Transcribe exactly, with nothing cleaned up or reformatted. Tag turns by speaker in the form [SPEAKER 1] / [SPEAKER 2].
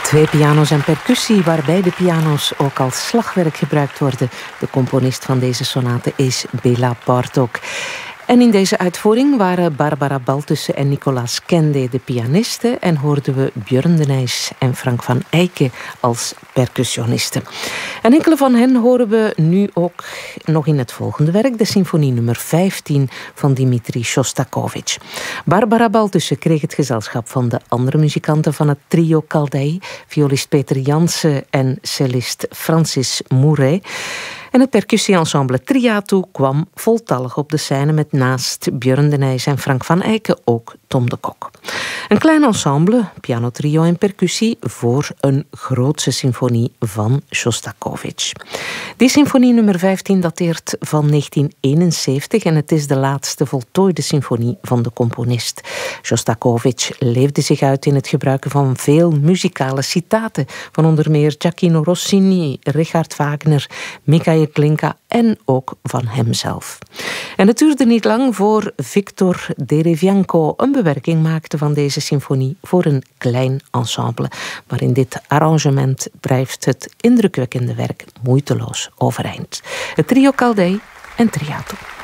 [SPEAKER 1] Twee piano's en percussie, waarbij de piano's ook als slagwerk gebruikt worden. De componist van deze sonate is Béla Bartók. En in deze uitvoering waren Barbara Baltussen en Nicolas Kende de pianisten en hoorden we Björn de Nys en Frank van Eyck als percussionisten. En enkele van hen horen we nu ook nog in het volgende werk, de symfonie nummer vijftien van Dmitri Shostakovich. Barbara Baltussen kreeg het gezelschap van de andere muzikanten van het trio Kaldei, violist Peter Jansen en cellist Francis Mouret. En het percussieensemble Triato kwam voltallig op de scène met naast Björn de Nys en Frank van Eyck ook Tom de Kok. Een klein ensemble, piano, trio en percussie voor een grootse symfonie van Shostakovich. Die symfonie nummer vijftien dateert van negentien eenenzeventig en het is de laatste voltooide symfonie van de componist. Shostakovich leefde zich uit in het gebruiken van veel muzikale citaten van onder meer Gioacchino Rossini, Richard Wagner, Mikhail Glinka en ook van hemzelf. En het duurde niet lang voor Victor Derevianco een bewerking maakte van deze symfonie voor een klein ensemble. Maar in dit arrangement blijft het indrukwekkende werk moeiteloos overeind. Het trio Kaldei en Triato.